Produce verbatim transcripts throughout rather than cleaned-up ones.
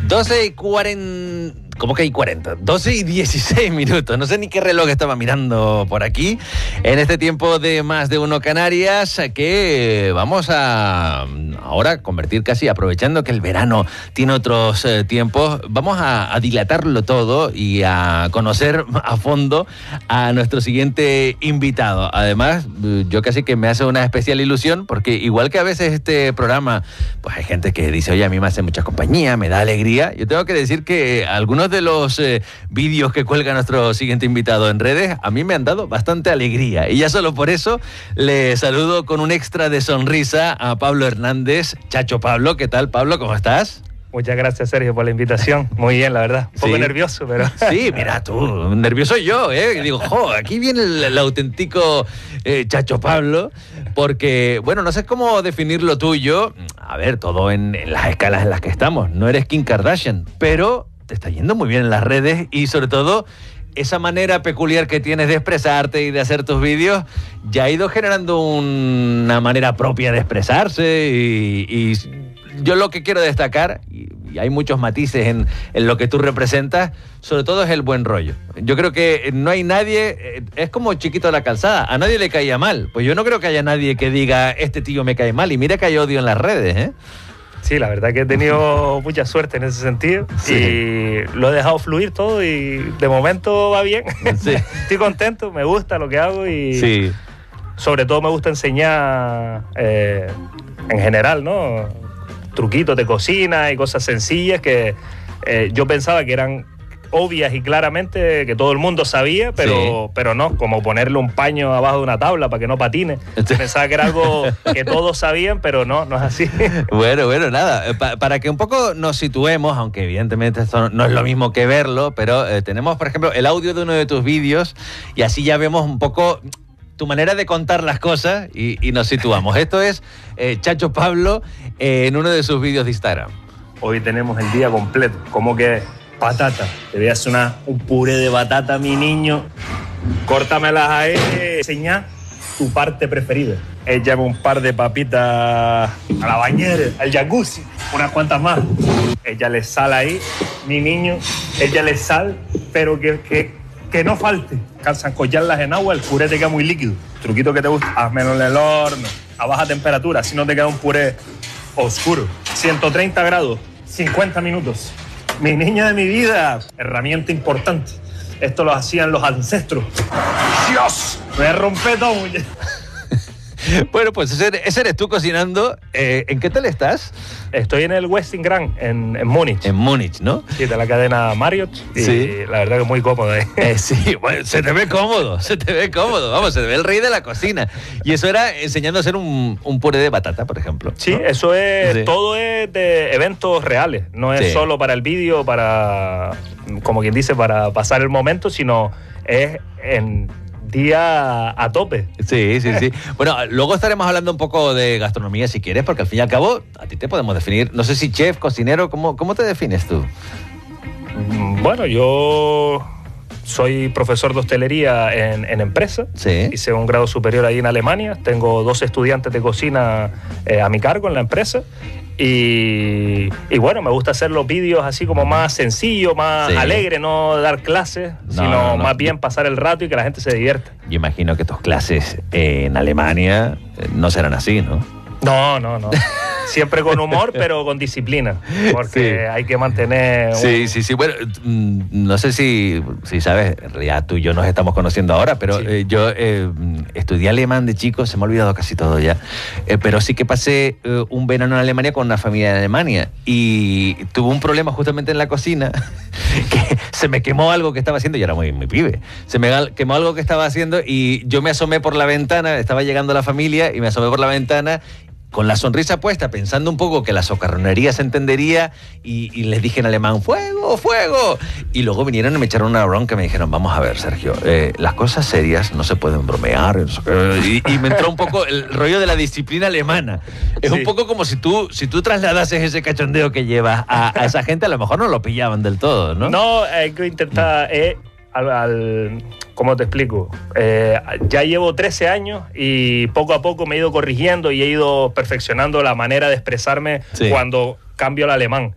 doce y cuarenta... ¿Cómo que hay cuarenta? doce y dieciséis minutos. No sé ni qué reloj estaba mirando por aquí. En este tiempo de Más de Uno Canarias, que vamos a ahora convertir casi, aprovechando que el verano tiene otros eh, tiempos, vamos a, a dilatarlo todo y a conocer a fondo a nuestro siguiente invitado. Además, yo casi que me hace una especial ilusión, porque igual que a veces este programa, pues hay gente que dice, oye, a mí me hace mucha compañía, me da alegría. Yo tengo que decir que algunos de los eh, vídeos que cuelga nuestro siguiente invitado en redes a mí me han dado bastante alegría, y ya solo por eso le saludo con un extra de sonrisa a Pablo Hernández. Chacho Pablo, ¿qué tal, Pablo? ¿Cómo estás? Muchas gracias, Sergio, por la invitación. Muy bien, la verdad. Un poco sí. nervioso, pero... Sí, mira tú, nervioso yo, ¿eh? Digo, jo, aquí viene el, el auténtico eh, Chacho Pablo, porque, bueno, no sé cómo definir lo tuyo. A ver, todo en, en las escalas en las que estamos. No eres Kim Kardashian, pero te está yendo muy bien en las redes, y sobre todo esa manera peculiar que tienes de expresarte y de hacer tus vídeos ya ha ido generando una manera propia de expresarse, y, y yo lo que quiero destacar, y, y hay muchos matices en, en lo que tú representas, sobre todo es el buen rollo. Yo creo que no hay nadie, es como Chiquito de la Calzada, a nadie le caía mal. Pues yo no creo que haya nadie que diga, este tío me cae mal, y mira que hay odio en las redes, ¿eh? Sí, la verdad que he tenido mucha suerte en ese sentido, sí. Y lo he dejado fluir todo y de momento va bien. Sí. Estoy contento, me gusta lo que hago y sí. Sobre todo me gusta enseñar eh, en general, ¿no? Truquitos de cocina y cosas sencillas que eh, yo pensaba que eran obvias y claramente que todo el mundo sabía, pero, sí. pero no, como ponerle un paño abajo de una tabla para que no patine. Sí. Pensaba que era algo que todos sabían, pero no, no es así. Bueno, bueno, nada, pa para que un poco nos situemos, aunque evidentemente esto no es lo mismo que verlo, pero eh, tenemos, por ejemplo, el audio de uno de tus vídeos, y así ya vemos un poco tu manera de contar las cosas y, y nos situamos. Esto es eh, Chacho Pablo eh, en uno de sus vídeos de Instagram. Hoy tenemos el día completo, como que patata. Te voy a hacer una, un puré de batata, mi niño. Córtamelas ahí. Enseña tu parte preferida. Échame un par de papitas a la bañera, al jacuzzi, unas cuantas más. Échale sal ahí, mi niño. Échale sal, pero que, que, que no falte. Zancollarlas en agua, el puré te queda muy líquido. Truquito que te gusta, házmelo en el horno, a baja temperatura, así no te queda un puré oscuro. ciento treinta grados, cincuenta minutos. Mi niña de mi vida, herramienta importante. Esto lo hacían los ancestros. ¡Dios! Me rompe todo. Bueno, pues ese, ese eres tú cocinando. Eh, ¿En qué tal estás? Estoy en el Westin Grand, en, en Múnich. En Múnich, ¿no? Sí, de la cadena Marriott. Y sí. La verdad que es muy cómodo. ¿eh? Eh, sí, bueno, se te ve cómodo, se te ve cómodo. Vamos, se te ve el rey de la cocina. Y eso era enseñando a hacer un, un puré de batata, por ejemplo, ¿no? Sí, eso es, sí. Todo es de eventos reales. No es sí. Solo para el vídeo, para, como quien dice, para pasar el momento, sino es en día a tope. Sí, sí, sí. Bueno, luego estaremos hablando un poco de gastronomía si quieres, porque al fin y al cabo a ti te podemos definir, no sé si chef, cocinero, ¿cómo, cómo te defines tú? Bueno, yo soy profesor de hostelería en, en empresa. Sí. Hice un grado superior ahí en Alemania. Tengo dos estudiantes de cocina eh, a mi cargo en la empresa. Y, y bueno, me gusta hacer los vídeos así como más sencillo, más sí. alegre, no dar clases, no, sino no, no. más bien pasar el rato y que la gente se divierta. Yo imagino que tus clases en Alemania no serán así, ¿no? No, no, no. Siempre con humor, pero con disciplina, porque sí. hay que mantener... Un... Sí, sí, sí. Bueno, no sé si, si sabes, en realidad tú y yo nos estamos conociendo ahora, pero sí. eh, yo eh, estudié alemán de chico, se me ha olvidado casi todo ya, eh, pero sí que pasé eh, un verano en Alemania con una familia de Alemania, y tuve un problema justamente en la cocina, que se me quemó algo que estaba haciendo, y era muy, muy pibe, se me quemó algo que estaba haciendo, y yo me asomé por la ventana, estaba llegando la familia, y me asomé por la ventana, con la sonrisa puesta, pensando un poco que la socarronería se entendería, y, y les dije en alemán, ¡fuego, fuego! Y luego vinieron y me echaron una bronca y me dijeron, vamos a ver, Sergio, eh, las cosas serias no se pueden bromear. Y, y me entró un poco el rollo de la disciplina alemana. Es sí. un poco como si tú, si tú trasladases ese cachondeo que llevas a, a esa gente, a lo mejor no lo pillaban del todo, ¿no? No, hay que intentar... Eh, al, al, ¿cómo te explico? Eh, ya llevo trece años y poco a poco me he ido corrigiendo y he ido perfeccionando la manera de expresarme sí. cuando cambio al alemán.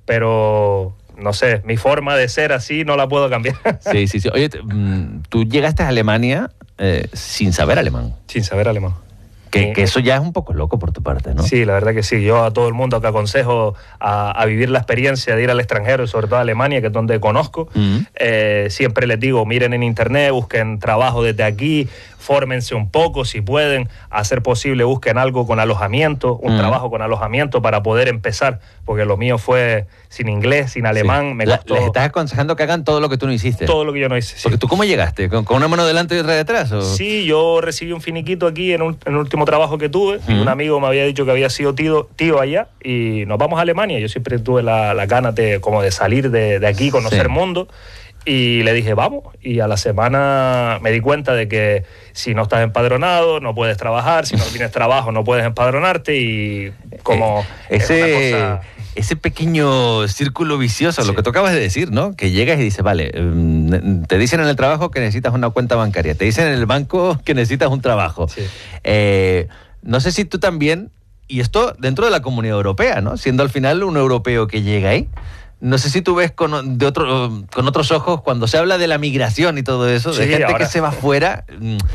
pero no sé, mi forma de ser así no la puedo cambiar. Sí, sí, sí. Oye, tú llegaste a Alemania eh, sin saber alemán. Sin saber alemán. Que, que eso ya es un poco loco por tu parte, ¿no? Sí, la verdad que sí. Yo a todo el mundo que aconsejo a, a vivir la experiencia de ir al extranjero, y sobre todo a Alemania, que es donde conozco, uh-huh. eh, siempre les digo, miren en internet, busquen trabajo desde aquí, fórmense un poco, si pueden, a ser posible, busquen algo con alojamiento, un uh-huh. trabajo con alojamiento para poder empezar, porque lo mío fue sin inglés, sin alemán. Sí. Me costó... ¿Les estás aconsejando que hagan todo lo que tú no hiciste? Todo lo que yo no hice, sí. Porque tú, ¿cómo llegaste? ¿Con, con una mano delante y otra detrás? ¿O? Sí, yo recibí un finiquito aquí en, un, en el último trabajo que tuve, uh-huh. y un amigo me había dicho que había sido tío, tío allá, y nos vamos a Alemania. Yo siempre tuve la, la gana de, como de salir de, de aquí, conocer el sí. mundo. Y le dije, vamos, y a la semana me di cuenta de que si no estás empadronado, no puedes trabajar, si no tienes trabajo, no puedes empadronarte, y como eh, ese, cosa... ese pequeño círculo vicioso, sí. lo que tú acabas de decir, ¿no? Que llegas y dices, vale, te dicen en el trabajo que necesitas una cuenta bancaria, te dicen en el banco que necesitas un trabajo. Sí. Eh, no sé si tú también, y esto dentro de la Comunidad Europea, ¿no? Siendo al final un europeo que llega ahí, no sé si tú ves con, de otro, con otros ojos cuando se habla de la migración y todo eso, sí, de gente ahora... que se va fuera,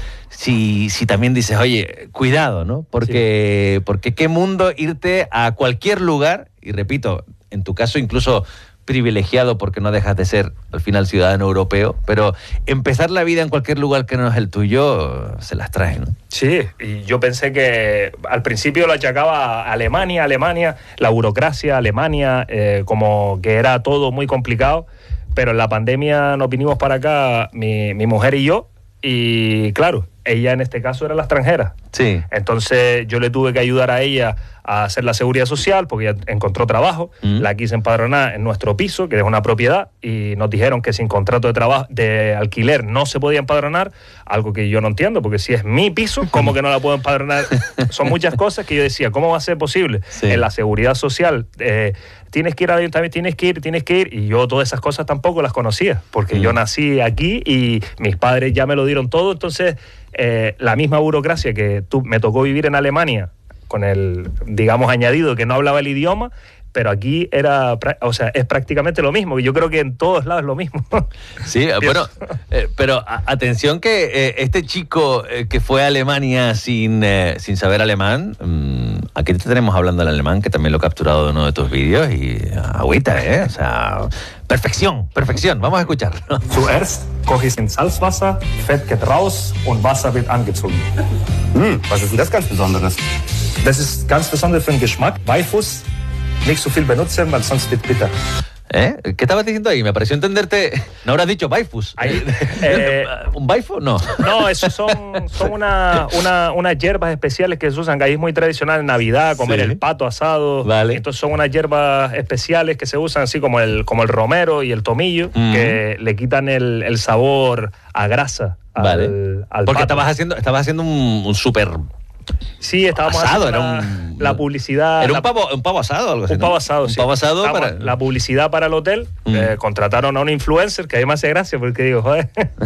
si, si también dices, oye, cuidado, ¿no? Porque, sí. porque qué mundo irte a cualquier lugar, y repito, en tu caso incluso privilegiado porque no dejas de ser al final ciudadano europeo, pero empezar la vida en cualquier lugar que no es el tuyo se las trae, ¿no? Sí, y yo pensé que al principio lo achacaba a Alemania, Alemania, la burocracia, Alemania, eh, como que era todo muy complicado, pero en la pandemia nos vinimos para acá, mi, mi mujer y yo, y claro, ella en este caso era la extranjera. Sí. Entonces yo le tuve que ayudar a ella a hacer la seguridad social porque ella encontró trabajo, mm. la quise empadronar en nuestro piso, que es una propiedad, y nos dijeron que sin contrato de trabajo de alquiler no se podía empadronar, algo que yo no entiendo, porque si es mi piso, ¿cómo que no la puedo empadronar? Son muchas cosas que yo decía, ¿cómo va a ser posible? Sí. En la seguridad social, eh, tienes que ir al ayuntamiento, tienes que ir, tienes que ir, y yo todas esas cosas tampoco las conocía, porque mm. yo nací aquí y mis padres ya me lo dieron todo, entonces eh, la misma burocracia que tú, me tocó vivir en Alemania, con el, digamos, añadido que no hablaba el idioma, pero aquí era, o sea, es prácticamente lo mismo, y yo creo que en todos lados es lo mismo. Sí, bueno, eh, pero a, atención que eh, este chico eh, que fue a Alemania sin, eh, sin saber alemán, mmm, aquí te tenemos hablando en alemán, que también lo he capturado de uno de tus vídeos, y agüita, ¿eh? O sea, perfección, perfección, vamos a escucharlo. Zuerst koche ich in Salzwasser, Fett geht raus und Wasser wird angezogen. Mm, was ist denn das ganz Besonderes? Das ist ganz besonders für den Geschmack. Beifuß, nicht so viel benutzen, weil sonst wird bitter. ¿Eh? ¿Qué estabas diciendo ahí? Me pareció entenderte... ¿No habrás dicho Baifus? Eh, ¿Un Baifus? No. No, esos son, son una, una, unas hierbas especiales que se usan, que ahí es muy tradicional en Navidad, comer sí. el pato asado. Vale. Entonces son unas hierbas especiales que se usan así como el, como el romero y el tomillo, mm. que le quitan el, el sabor a grasa al, vale. al Porque pato. estabas haciendo, estabas haciendo un, un súper... Sí, estábamos asado, haciendo era la, un, la publicidad. Era la, un, pavo, un pavo asado, algo así. Un ¿no? pavo asado, un sí. pavo asado Estábamos, para... La publicidad para el hotel, mm. eh, contrataron a un influencer, que a mí me hace gracia porque digo, joder.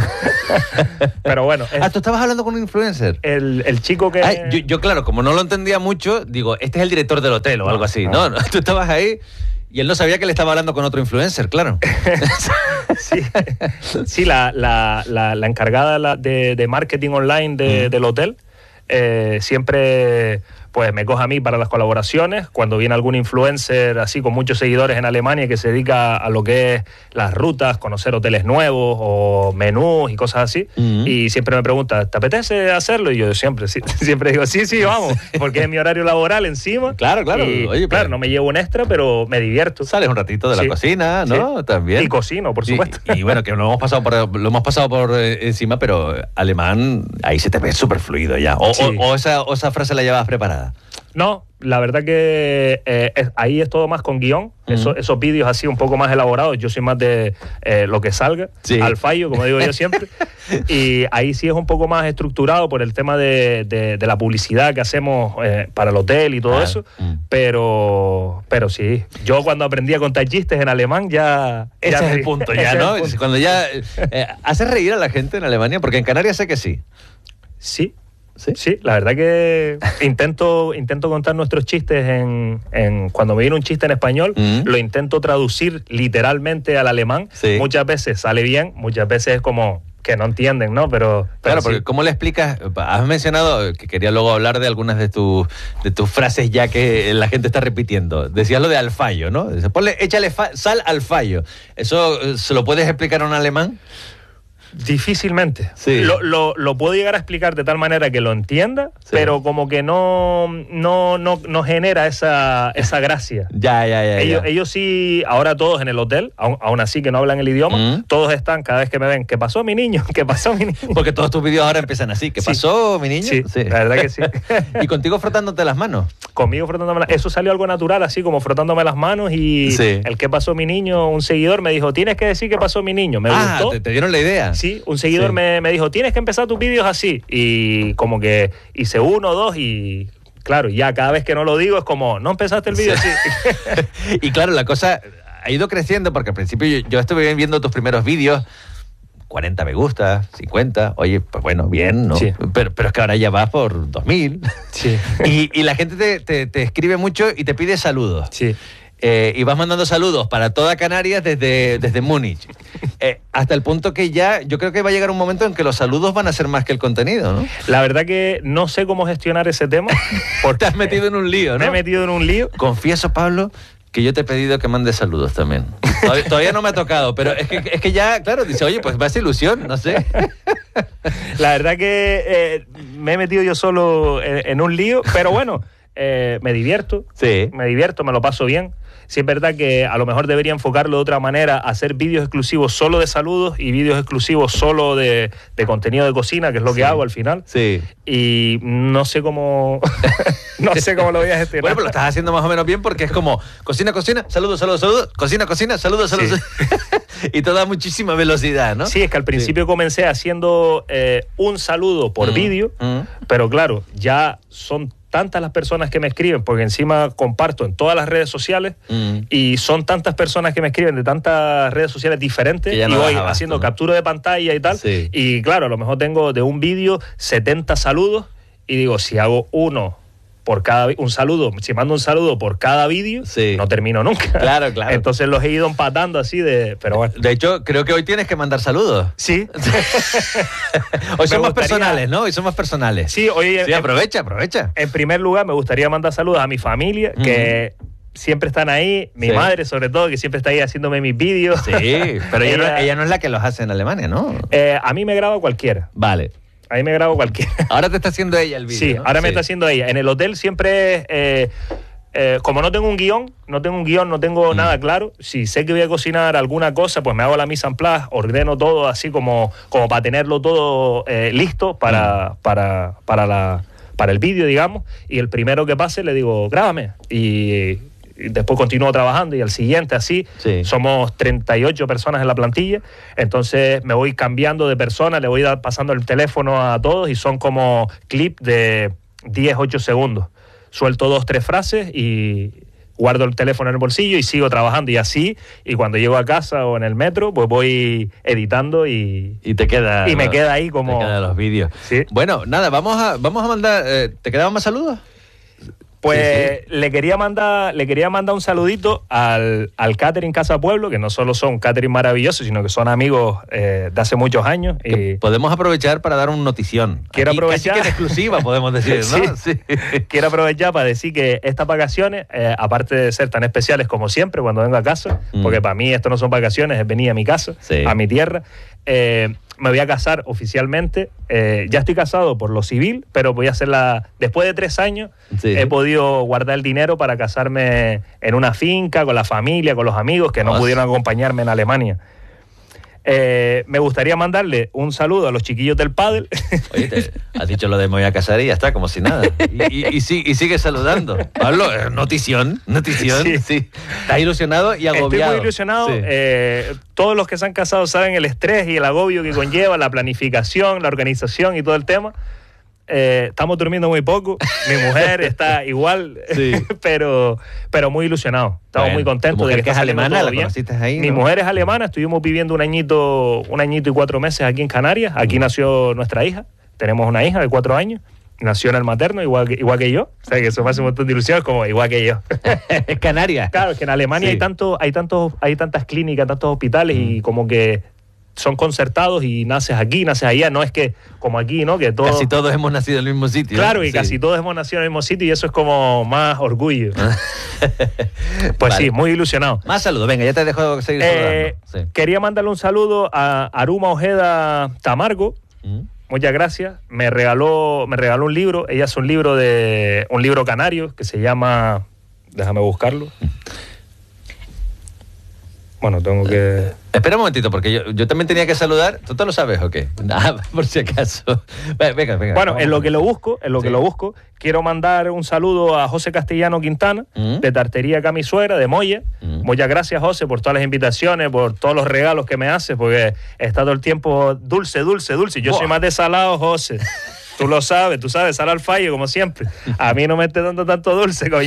Pero bueno. Es, ah, ¿tú estabas hablando con un influencer? El, el chico que... Ay, yo, yo, claro, como no lo entendía mucho, digo, este es el director del hotel o algo así. No, no, tú estabas ahí... Y él no sabía que le estaba hablando con otro influencer, claro. Sí, sí la, la, la, la encargada de, de marketing online de, mm. del hotel eh, siempre pues me coge a mí para las colaboraciones. Cuando viene algún influencer así con muchos seguidores en Alemania que se dedica a lo que es las rutas, conocer hoteles nuevos o menús y cosas así, mm. y siempre me pregunta, ¿te apetece hacerlo? Y yo siempre, sí, siempre digo, sí, sí, vamos, porque es mi horario laboral encima. Claro, claro. Y, Oye, claro, no me llevo un extra, pero me divierto. Sales un ratito de la sí. cocina, ¿no? Sí. También. Y cocino, por supuesto. Y, y bueno, que lo hemos pasado por, lo hemos pasado por eh, encima, pero alemán, ahí se te ve súper fluido ya. O, sí. o, o, esa, o esa frase la llevas preparada. No, la verdad que eh, es, ahí es todo más con guión. Uh-huh. Eso, esos vídeos así un poco más elaborados. Yo soy más de eh, lo que salga, sí. al fallo, como digo yo siempre. Y ahí sí es un poco más estructurado por el tema de, de, de la publicidad que hacemos eh, para el hotel y todo ah, eso. Uh-huh. Pero, pero sí, yo cuando aprendí a contar chistes en alemán ya... Ese ya es me, el punto ya, ¿no? Cuando ya... Eh, ¿Haces reír a la gente en Alemania? Porque en Canarias sé que sí. Sí. ¿Sí? Sí, la verdad que intento, intento contar nuestros chistes en, en cuando me viene un chiste en español, mm. lo intento traducir literalmente al alemán. Sí. Muchas veces sale bien, muchas veces es como que no entienden, ¿no? Pero, pero claro, sí. porque ¿cómo le explicas? Has mencionado que quería luego hablar de algunas de tus de tus frases ya que la gente está repitiendo. Decías lo de al fallo, ¿no? Dice, ponle, échale sal al fallo. ¿Eso se lo puedes explicar a un alemán? Difícilmente. Sí. Lo, lo, lo puedo llegar a explicar de tal manera que lo entienda, sí. pero como que no, no, no, no genera esa, esa gracia. Ya, ya, ya. Ellos, ya. ellos sí, ahora todos en el hotel, aún, aún así que no hablan el idioma, ¿Mm? todos están, cada vez que me ven, ¿qué pasó mi niño? ¿Qué pasó mi niño? Porque todos tus vídeos ahora empiezan así, ¿qué sí. pasó mi niño? Sí, sí, la verdad que sí. ¿Y contigo frotándote las manos? Conmigo frotándome las manos. Eso salió algo natural, así como frotándome las manos y sí. el ¿qué pasó mi niño? Un seguidor me dijo, tienes que decir qué pasó mi niño. Me ah, gustó. Te, te dieron la idea. Sí, un seguidor sí. me Me, me dijo, tienes que empezar tus vídeos así. Y como que hice uno, dos y claro, ya cada vez que no lo digo es como, no empezaste el vídeo sí. así. Y claro, la cosa ha ido creciendo porque al principio yo, yo estuve viendo tus primeros vídeos, cuarenta me gusta, cincuenta, oye, pues bueno, bien, ¿no? Sí. Pero, pero es que ahora ya vas por dos mil. Sí. Y, y la gente te, te, te escribe mucho y te pide saludos. Sí. Eh, y vas mandando saludos para toda Canarias desde, desde Múnich. Eh, hasta el punto que ya, yo creo que va a llegar un momento en que los saludos van a ser más que el contenido, ¿no? La verdad que no sé cómo gestionar ese tema. Porque te has metido en un lío, ¿no? Me he metido en un lío. Confieso, Pablo, que yo te he pedido que mandes saludos también. Todavía, todavía no me ha tocado, pero es que, es que ya, claro, dice, oye, pues más ilusión, no sé. La verdad que eh, me he metido yo solo en, en un lío, pero bueno, eh, me divierto. Sí. Me divierto, me lo paso bien. Sí es verdad que a lo mejor debería enfocarlo de otra manera, hacer vídeos exclusivos solo de saludos y vídeos exclusivos solo de, de contenido de cocina, que es lo sí. que hago al final. Sí. Y no sé cómo no sé cómo lo voy a gestionar. Bueno, pero lo estás haciendo más o menos bien porque es como cocina, cocina, saludos, saludos, saludos, cocina, cocina, saludos, saludos. Sí. Y todo a muchísima velocidad, ¿no? Sí, es que al principio sí. comencé haciendo eh, un saludo por mm. vídeo, mm. pero claro, ya son tantas las personas que me escriben, porque encima comparto en todas las redes sociales mm. y son tantas personas que me escriben de tantas redes sociales diferentes no y voy abasto, haciendo ¿no? captura de pantalla y tal. Sí. Y claro, a lo mejor tengo de un vídeo setenta saludos y digo, si hago uno por cada un saludo, si mando un saludo por cada vídeo, sí. no termino nunca. Claro, claro. Entonces los he ido empatando así de... Pero bueno. De hecho, creo que hoy tienes que mandar saludos. Sí. Hoy son me más gustaría... personales, ¿no? Hoy son más personales. Sí, hoy... Sí, aprovecha, aprovecha. En primer lugar, me gustaría mandar saludos a mi familia, mm. que siempre están ahí, mi sí. madre sobre todo, que siempre está ahí haciéndome mis vídeos. Sí, pero ella, ella, no, ella no es la que los hace en Alemania, ¿no? Eh, a mí me graba cualquiera. Vale. Ahí me grabo cualquiera. Ahora te está haciendo ella el vídeo, Sí, ¿no? ahora sí. me está haciendo ella. En el hotel siempre, eh, eh, como no tengo un guión, no tengo un guión, no tengo mm. nada claro. Si sé que voy a cocinar alguna cosa, pues me hago la mise en place, ordeno todo así como, como para tenerlo todo eh, listo para, mm. para, para, la, para el vídeo, digamos. Y el primero que pase le digo, grábame. Y... Y después continúo trabajando y al siguiente así, sí. somos treinta y ocho personas en la plantilla, entonces me voy cambiando de persona, le voy pasando el teléfono a todos y son como clip de diez, ocho segundos. Suelto dos, tres frases y guardo el teléfono en el bolsillo y sigo trabajando y así, y cuando llego a casa o en el metro, pues voy editando y... Y te queda... Y me queda ahí como... Te quedan los vídeos. ¿Sí? Bueno, nada, vamos a, vamos a mandar... Eh, ¿Te quedaban más saludos? Pues sí, sí. le quería mandar, le quería mandar un saludito al, al catering Casa Pueblo, que no solo son catering maravillosos, sino que son amigos eh, de hace muchos años. Y podemos aprovechar para dar una notición. Quiero Aquí, aprovechar. Casi que en exclusiva, podemos decir, ¿no? Sí. Sí. Quiero aprovechar para decir que estas vacaciones, eh, aparte de ser tan especiales como siempre cuando vengo a casa, mm. porque para mí esto no son vacaciones, es venir a mi casa, sí. a mi tierra, eh, me voy a casar oficialmente. Eh, ya estoy casado por lo civil, pero voy a hacerla después de tres años. Sí. He podido guardar el dinero para casarme en una finca, con la familia, con los amigos que no Os. pudieron acompañarme en Alemania. Eh, me gustaría mandarle un saludo a los chiquillos del pádel. Oye, te has dicho lo de me voy a casar y ya está, como si nada. Y, y, y, sí, y sigue saludando. Pablo, notición, notición. Sí. Sí. Estás ilusionado y agobiado. Estoy muy ilusionado. Sí. Eh, todos los que se han casado saben el estrés y el agobio que conlleva la planificación, la organización y todo el tema. Eh, estamos durmiendo muy poco, mi mujer está igual, sí. pero, pero muy ilusionado. Estamos bueno, muy contentos de que, que es alemana, todo la bien. conociste ahí, ¿no? Mi mujer es alemana, estuvimos viviendo un añito, un añito y cuatro meses aquí en Canarias. Aquí mm. nació nuestra hija, tenemos una hija de cuatro años nació en el materno, igual que, igual que yo. O sea, que eso me hace un montón de ilusión, como igual que yo. Es Canaria. Claro, es que en Alemania sí. hay, tanto, hay, tantos, hay tantas clínicas, tantos hospitales, mm. y como que son concertados y naces aquí, naces allá. No es que como aquí, ¿no? Que todo, casi todos hemos nacido en el mismo sitio. Claro, y sí. casi todos hemos nacido en el mismo sitio y eso es como más orgullo. Pues vale. Sí, muy ilusionado. Más saludos, venga, ya te dejo seguir eh, saludando. Sí. Quería mandarle un saludo a Aruma Ojeda Tamargo. Mm. Muchas gracias. Me regaló, me regaló un libro. Ella hace un libro de un libro canario que se llama. Déjame buscarlo. Bueno, tengo que... Espera un momentito, porque yo, yo también tenía que saludar. ¿Tú te lo sabes o qué? Nada, por si acaso. Venga, venga. Bueno, en lo que lo busco, en lo sí. que lo busco, quiero mandar un saludo a José Castellano Quintana, ¿Mm? de Tartería Camisuera, de Moya. ¿Mm? Muchas gracias, José, por todas las invitaciones, por todos los regalos que me haces, porque he estado el tiempo dulce, dulce, dulce. Yo Buah. soy más de salado, José. Tú lo sabes, tú sabes, sal al fallo, como siempre. A mí no me esté dando tanto dulce, coño.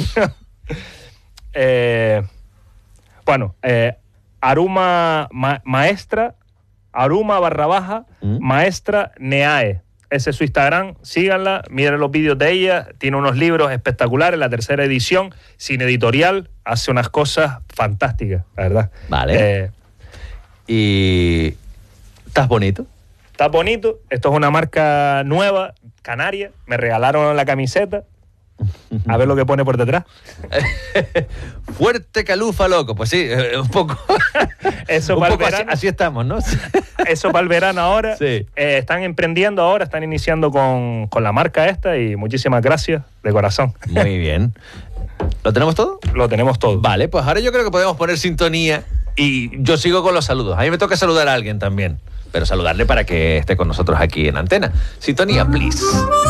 eh, bueno, eh... Aruma ma, Maestra, Aruma barra baja, ¿Mm? Maestra Neae. Ese es su Instagram, síganla, miren los vídeos de ella, tiene unos libros espectaculares, la tercera edición, sin editorial, hace unas cosas fantásticas, la verdad. Vale. Eh, ¿Y estás bonito? Estás bonito, esto es una marca nueva, canaria, me regalaron la camiseta. A ver lo que pone por detrás. Fuerte calufa, loco. Pues sí, un poco. Eso un para poco el verano. Así, así estamos, ¿no? Eso para el verano ahora. Sí. Eh, están emprendiendo ahora, están iniciando con, con la marca esta y muchísimas gracias de corazón. Muy bien. ¿Lo tenemos todo? Lo tenemos todo. Vale, pues ahora yo creo que podemos poner sintonía y yo sigo con los saludos. A mí me toca saludar a alguien también, pero saludarle para que esté con nosotros aquí en Antena. Sintonía, please.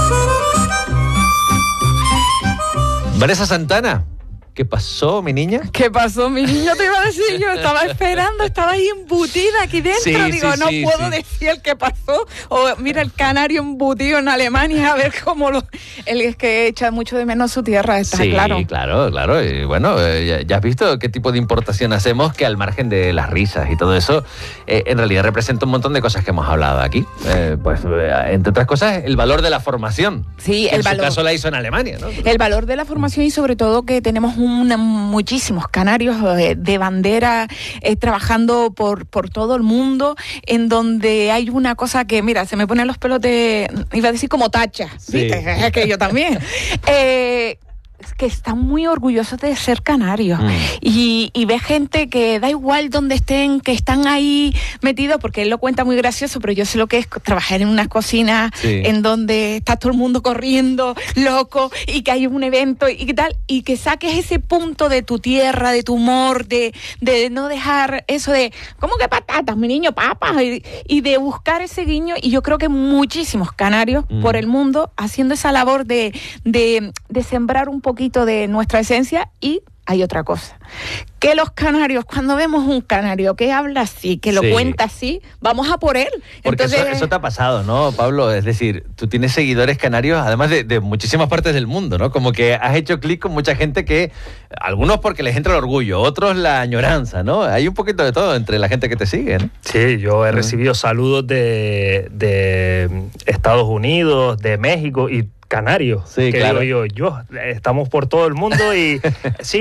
Vanessa Santana, ¿qué pasó, mi niña? ¿Qué pasó, mi niño? Te iba a decir, yo estaba esperando, estaba ahí embutida aquí dentro. Sí, Digo, sí, no sí, puedo sí. decir el que pasó. O mira, el canario embutido en Alemania, a ver cómo lo... Él es que echa mucho de menos su tierra, está sí, claro. Sí, claro, claro. Y bueno, eh, ya, ya has visto qué tipo de importación hacemos, que al margen de las risas y todo eso, eh, en realidad representa un montón de cosas que hemos hablado aquí. Eh, pues, eh, entre otras cosas, el valor de la formación. Sí, el en valor. En su caso la hizo en Alemania, ¿no? El valor de la formación y sobre todo que tenemos una, muchísimos canarios de, de bandera eh, trabajando por, por todo el mundo, en donde hay una cosa que, mira, se me ponen los pelos de, iba a decir como tacha, sí. ¿sí? Que yo también. eh, que están muy orgullosos de ser canarios mm. y, y ve gente que da igual donde estén, que están ahí metidos, porque él lo cuenta muy gracioso, pero yo sé lo que es trabajar en una cocina sí. en donde está todo el mundo corriendo, loco, y que hay un evento y qué tal, y que saques ese punto de tu tierra, de tu humor, de, de no dejar eso de, ¿cómo que patatas, mi niño, papas? Y, y de buscar ese guiño, y yo creo que muchísimos canarios mm. por el mundo haciendo esa labor de, de, de sembrar un poquito de nuestra esencia. Y hay otra cosa, que los canarios, cuando vemos un canario que habla así, que lo sí. cuenta así, vamos a por él. Porque Entonces, eso, eso te ha pasado, ¿no, Pablo? Es decir, tú tienes seguidores canarios, además de, de muchísimas partes del mundo, ¿no? Como que has hecho clic con mucha gente que, algunos porque les entra el orgullo, otros la añoranza, ¿no? Hay un poquito de todo entre la gente que te sigue, ¿no? Sí, yo he uh-huh. recibido saludos de, de Estados Unidos, de México y Canarios, sí, que claro. digo yo, yo, estamos por todo el mundo y sí.